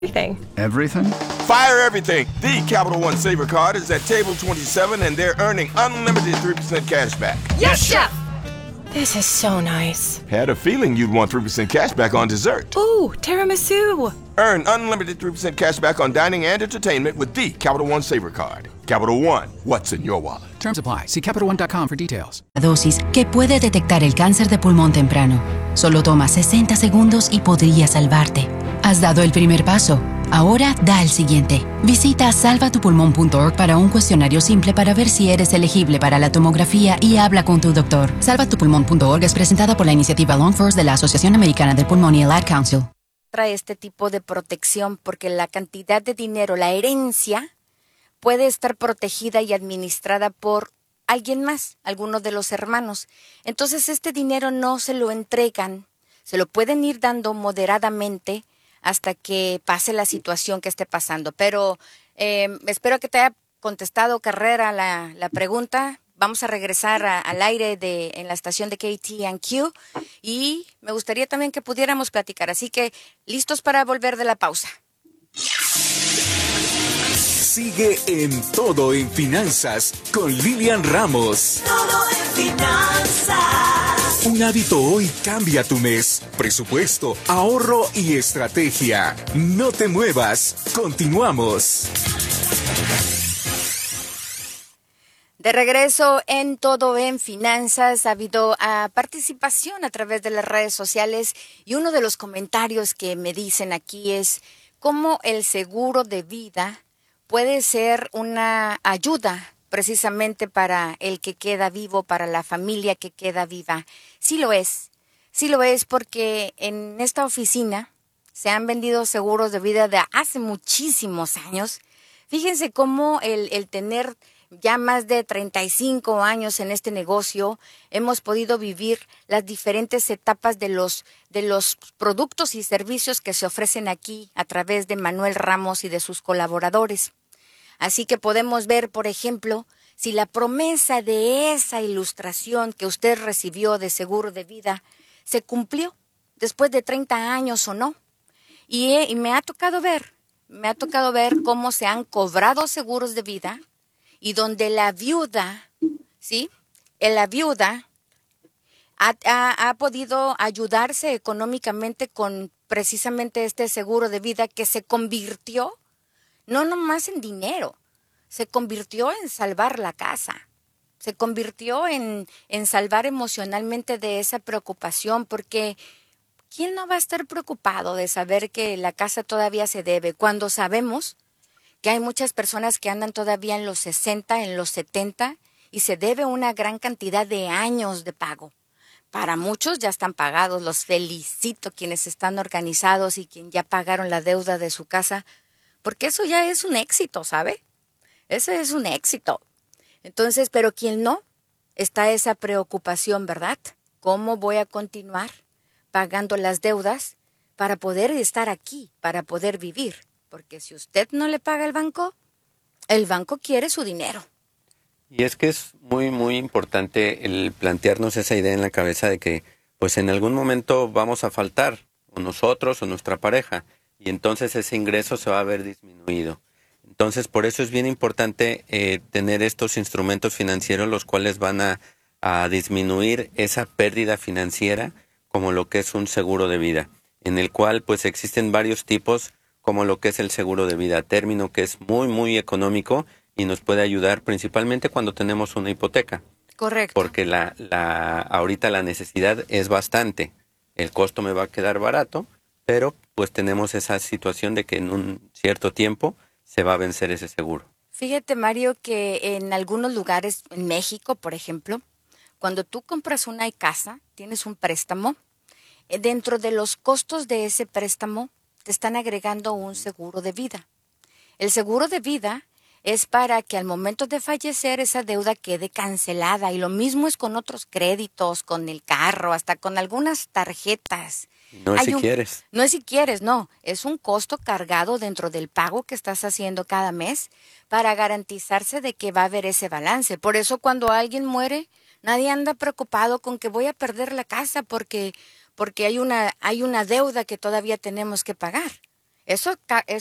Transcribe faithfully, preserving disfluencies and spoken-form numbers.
Everything. Everything? Fire everything. The Capital One Saver Card is at table twenty-seven, and they're earning unlimited three percent cash back. Yes, Chef! This is so nice. Had a feeling you'd want three percent cash back on dessert. Ooh, tiramisu. Earn unlimited three percent cash back on dining and entertainment with the Capital One Saver Card. Capital One, what's in your wallet? Terms apply. See Capital One dot com for details. Dosis que puede detectar el cáncer de pulmón temprano. Solo toma sesenta segundos y podría salvarte. Has dado el primer paso. Ahora da el siguiente. Visita salva tu pulmón punto org para un cuestionario simple para ver si eres elegible para la tomografía y habla con tu doctor. salva tu pulmón punto org es presentada por la iniciativa Lung First de la Asociación Americana del Pulmón y el Ad Council. Trae este tipo de protección porque la cantidad de dinero, la herencia, puede estar protegida y administrada por alguien más, alguno de los hermanos. Entonces este dinero no se lo entregan, se lo pueden ir dando moderadamente hasta que pase la situación que esté pasando. Pero eh, espero que te haya contestado, Carrera, la, la pregunta. Vamos a regresar a, al aire de, en la estación de K T and Q y me gustaría también que pudiéramos platicar. Así que, listos para volver de la pausa. Sigue en Todo en Finanzas con Lilian Ramos. Todo en Finanzas. Un hábito hoy cambia tu mes. Presupuesto, ahorro y estrategia. No te muevas. Continuamos. De regreso en Todo en Finanzas, ha habido uh, participación a través de las redes sociales y uno de los comentarios que me dicen aquí es cómo el seguro de vida puede ser una ayuda precisamente para el que queda vivo, para la familia que queda viva. Sí lo es, sí lo es porque en esta oficina se han vendido seguros de vida de hace muchísimos años. Fíjense cómo el, el tener ya más de treinta y cinco años en este negocio, hemos podido vivir las diferentes etapas de los, de los productos y servicios que se ofrecen aquí a través de Manuel Ramos y de sus colaboradores. Así que podemos ver, por ejemplo, si la promesa de esa ilustración que usted recibió de seguro de vida se cumplió después de treinta años o no. Y, y me ha tocado ver, me ha tocado ver cómo se han cobrado seguros de vida y donde la viuda, ¿sí? La viuda ha, ha, ha podido ayudarse económicamente con precisamente este seguro de vida que se convirtió, no nomás en dinero, se convirtió en salvar la casa, se convirtió en, en salvar emocionalmente de esa preocupación, porque ¿quién no va a estar preocupado de saber que la casa todavía se debe cuando sabemos que hay muchas personas que andan todavía en los sesenta, en los setenta y se debe una gran cantidad de años de pago? Para muchos ya están pagados, los felicito quienes están organizados y quienes ya pagaron la deuda de su casa, porque eso ya es un éxito, ¿sabe? Ese es un éxito. Entonces, pero quien no, está esa preocupación, ¿verdad? ¿Cómo voy a continuar pagando las deudas para poder estar aquí, para poder vivir? Porque si usted no le paga al banco, el banco quiere su dinero. Y es que es muy, muy importante el plantearnos esa idea en la cabeza de que, pues en algún momento vamos a faltar, o nosotros o nuestra pareja, y entonces ese ingreso se va a ver disminuido. Entonces, por eso es bien importante eh, tener estos instrumentos financieros, los cuales van a, a disminuir esa pérdida financiera, como lo que es un seguro de vida, en el cual pues existen varios tipos, como lo que es el seguro de vida a término, que es muy, muy económico y nos puede ayudar principalmente cuando tenemos una hipoteca. Correcto. Porque la, la, ahorita la necesidad es bastante. El costo me va a quedar barato, pero pues tenemos esa situación de que en un cierto tiempo se va a vencer ese seguro. Fíjate, Mario, que en algunos lugares, en México, por ejemplo, cuando tú compras una casa, tienes un préstamo, dentro de los costos de ese préstamo te están agregando un seguro de vida. El seguro de vida es para que al momento de fallecer esa deuda quede cancelada, y lo mismo es con otros créditos, con el carro, hasta con algunas tarjetas. No es Hay si un, quieres. No es si quieres, no. Es un costo cargado dentro del pago que estás haciendo cada mes para garantizarse de que va a haber ese balance. Por eso cuando alguien muere, nadie anda preocupado con que voy a perder la casa porque, porque hay una, hay una deuda que todavía tenemos que pagar. Eso, ca- eso